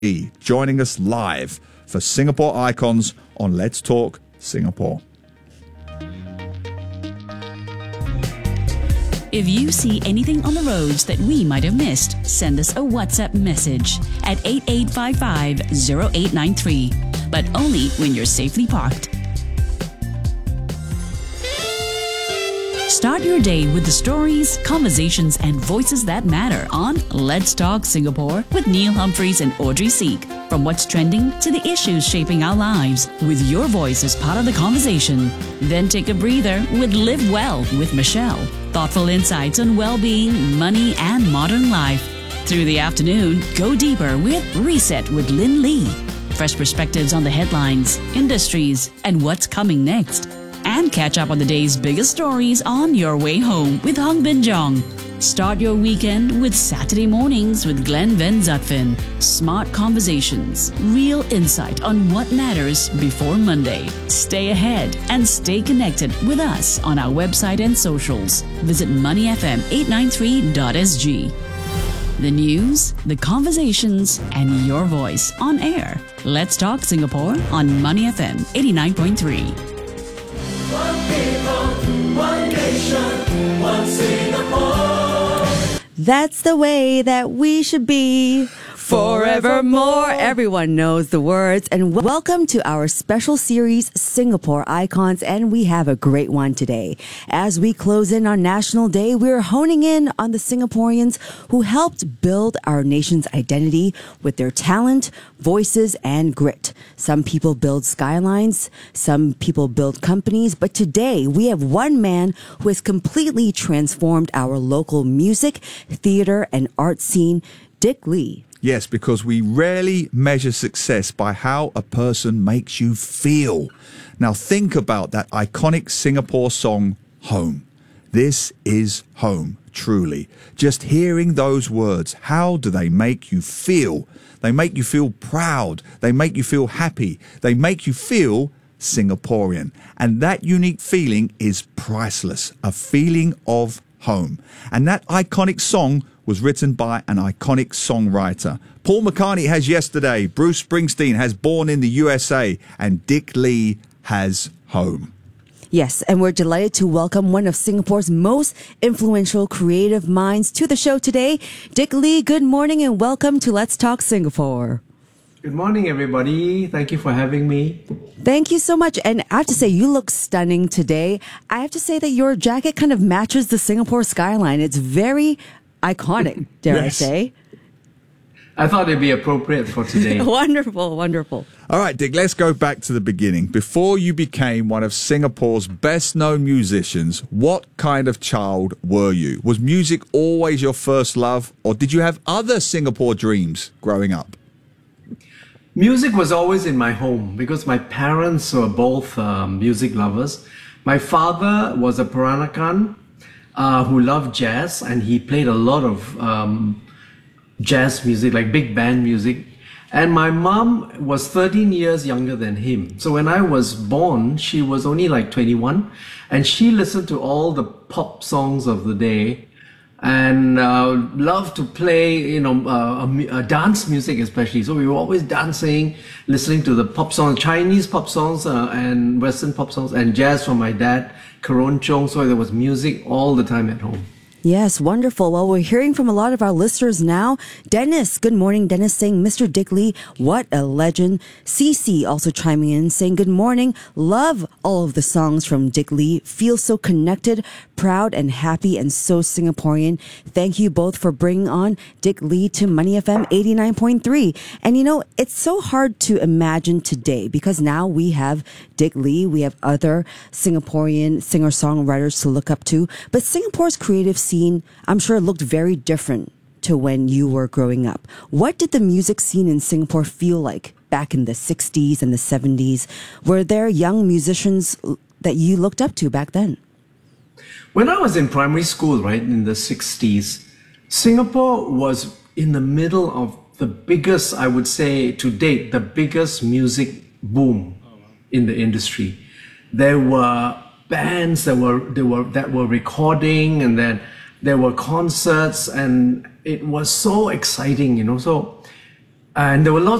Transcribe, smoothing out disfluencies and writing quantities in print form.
joining us live for Singapore Icons on Let's Talk Singapore. If you see anything on the roads that we might have missed, send us a WhatsApp message at 8855-0893. But only when you're safely parked. Start your day with the stories, conversations, and voices that matter on Let's Talk Singapore with Neil Humphreys and Audrey Seek. From what's trending to the issues shaping our lives, with your voice as part of the conversation. Then take a breather with Live Well with Michelle. Thoughtful insights on well-being, money, and modern life. Through the afternoon, go deeper with Reset with Lin Lee. Fresh perspectives on the headlines, industries, and what's coming next. And catch up on the day's biggest stories on your way home with Hong Bin Jong. Start your weekend with Saturday Mornings with Glenn Van Zutphen. Smart conversations, real insight on what matters before Monday. Stay ahead and stay connected with us on our website and socials. Visit moneyfm893.sg. The news, the conversations, and your voice on air. Let's Talk Singapore on Money FM 89.3. One people, one nation, one Singapore. That's the way that we should be forevermore. Everyone knows the words. And welcome to our special series, Singapore Icons. And we have a great one today. As we close in on National Day, we're honing in on the Singaporeans who helped build our nation's identity with their talent, voices, and grit. Some people build skylines, some people build companies, but today we have one man who has completely transformed our local music, theater, and art scene, Dick Lee. Yes, because we rarely measure success by how a person makes you feel. Now think about that iconic Singapore song, Home. This is home, truly. Just hearing those words, how do they make you feel? They make you feel proud. They make you feel happy. They make you feel Singaporean. And that unique feeling is priceless, a feeling of home. And that iconic song was written by an iconic songwriter. Paul McCartney has Yesterday, Bruce Springsteen has Born in the USA, and Dick Lee has Home. Yes, and we're delighted to welcome one of Singapore's most influential creative minds to the show today. Dick Lee, good morning and welcome to Let's Talk Singapore. Good morning, everybody. Thank you for having me. Thank you so much. And I have to say, you look stunning today. I have to say that your jacket kind of matches the Singapore skyline. It's very iconic, dare I say. I thought it'd be appropriate for today. Wonderful, wonderful. All right, Dick, let's go back to the beginning. Before you became one of Singapore's best-known musicians, what kind of child were you? Was music always your first love, or did you have other Singapore dreams growing up? Music was always in my home because my parents were both music lovers. My father was a Peranakan who loved jazz, and he played a lot of jazz music, like big band music. And my mom was 13 years younger than him. So when I was born, she was only like 21, and she listened to all the pop songs of the day and loved to play, dance music especially. So we were always dancing, listening to the pop songs, Chinese pop songs and Western pop songs, and jazz from my dad, Keroncong. So there was music all the time at home. Yes, wonderful. Well, we're hearing from a lot of our listeners now. Dennis, good morning. Dennis saying, Mr. Dick Lee, what a legend. Cece also chiming in saying, good morning. Love all of the songs from Dick Lee. Feel so connected, proud and happy and so Singaporean. Thank you both for bringing on Dick Lee to Money FM 89.3. And you know, it's so hard to imagine today because now we have Dick Lee. We have other Singaporean singer-songwriters to look up to. But Singapore's creative scene, I'm sure, looked very different to when you were growing up. What did the music scene in Singapore feel like back in the 60s and the 70s? Were there young musicians that you looked up to back then? When I was in primary school, right, in the 60s, Singapore was in the middle of the biggest, I would say to date, the biggest music boom in the industry. There were bands that were recording, and then there were concerts, and it was so exciting, you know. So And there were lots